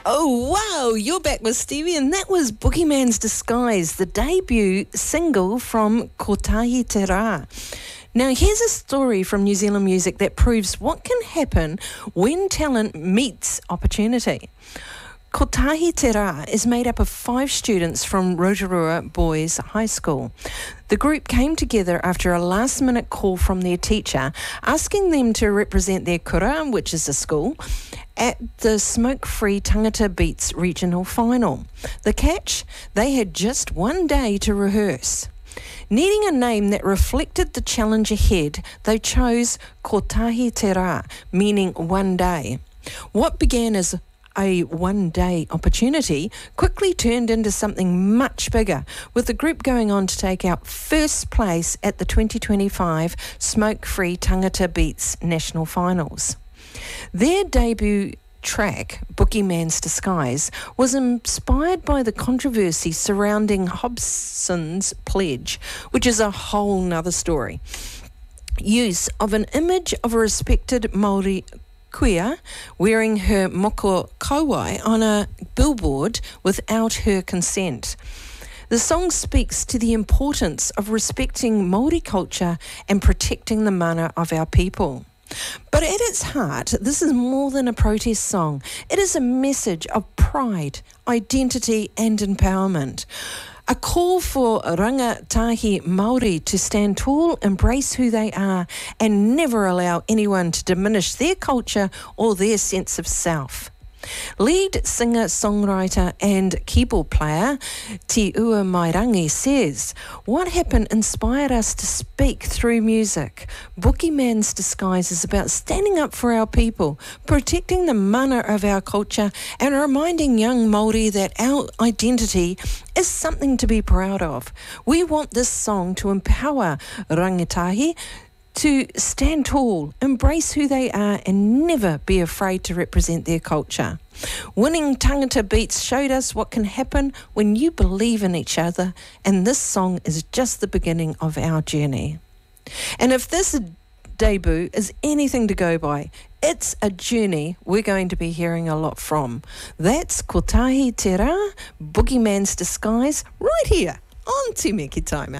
Oh, wow, you're back with Stevie, and that was Boogeyman's Disguise, the debut single from Kotahi Te Rā. Now, here's a story from New Zealand music that proves what can happen when talent meets opportunity. Kotahi Te Rā is made up of 5 students from Rotorua Boys High School. The group came together after a last-minute call from their teacher asking them to represent their kura, which is a school, at the Smoke-Free Tangata Beats regional final. The catch? They had just one day to rehearse. Needing a name that reflected the challenge ahead, they chose Kotahi Te Rā, meaning one day. What began as a one-day opportunity quickly turned into something much bigger, with the group going on to take out first place at the 2025 Smoke-Free Tangata Beats National Finals. Their debut track, Boogeyman's Disguise, was inspired by the controversy surrounding Hobson's Pledge, which is a whole nother story. Use of an image of a respected Māori queer wearing her moko kauai on a billboard without her consent. The song speaks to the importance of respecting Māori culture and protecting the mana of our people. But at its heart, this is more than a protest song. It is a message of pride, identity and empowerment. A call for rangatahi Māori to stand tall, embrace who they are, and never allow anyone to diminish their culture or their sense of self. Lead singer, songwriter and keyboard player Te Ua Mairangi says, "What happened inspired us to speak through music. Boogeyman's Disguise is about standing up for our people, protecting the mana of our culture and reminding young Māori that our identity is something to be proud of. We want this song to empower rangatahi to stand tall, embrace who they are and never be afraid to represent their culture. Winning Tangata Beats showed us what can happen when you believe in each other, and this song is just the beginning of our journey." And if this debut is anything to go by, it's a journey we're going to be hearing a lot from. That's Kotahi Te Rā, Boogeyman's Disguise, right here on Te Meki Taima.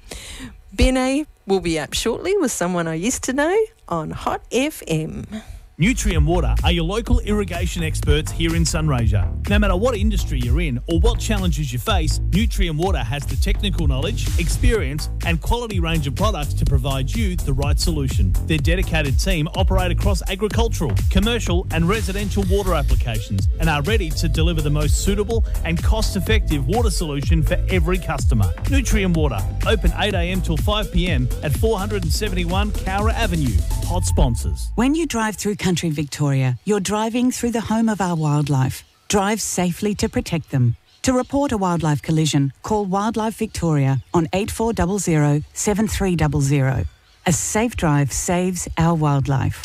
Bene will be up shortly with someone I used to know on Hot FM. Nutrien Water are your local irrigation experts here in Sunraysia. No matter what industry you're in or what challenges you face, Nutrien Water has the technical knowledge, experience and quality range of products to provide you the right solution. Their dedicated team operate across agricultural, commercial and residential water applications and are ready to deliver the most suitable and cost-effective water solution for every customer. Nutrien Water, open 8 a.m. till 5 p.m. at 471 Cowra Avenue. Hot sponsors. When you drive through country Victoria, you're driving through the home of our wildlife. Drive safely to protect them. To report a wildlife collision, call Wildlife Victoria on 8400 7300. A safe drive saves our wildlife.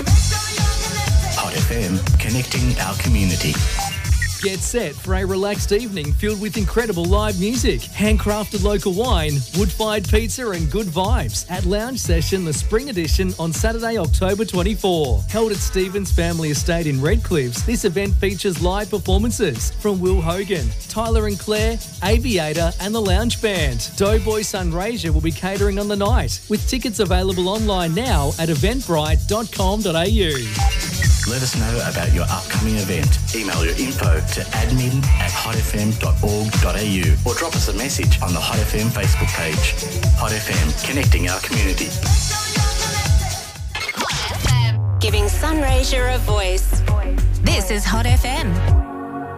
Hot FM, connecting our community. Get set for a relaxed evening filled with incredible live music, handcrafted local wine, wood-fired pizza and good vibes at Lounge Session, the Spring Edition on Saturday, October 24. Held at Stevens Family Estate in Redcliffs, this event features live performances from Will Hogan, Tyler and Claire, Aviator and the Lounge Band. Doughboy Sunraysia will be catering on the night, with tickets available online now at eventbrite.com.au. Let us know about your upcoming event. Email your info to admin@hotfm.org.au or drop us a message on the Hot FM Facebook page. Hot FM, connecting our community. Giving Sunraysia a voice. This is Hot FM.